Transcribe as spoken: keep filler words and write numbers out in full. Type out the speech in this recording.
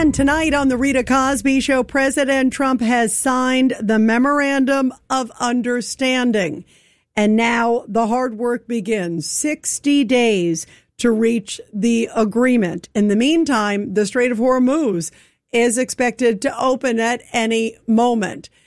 And tonight on the Rita Cosby Show, President Trump has signed the Memorandum of Understanding. And now the hard work begins. sixty days to reach the agreement. In the meantime, the Strait of Hormuz is expected to open at any moment.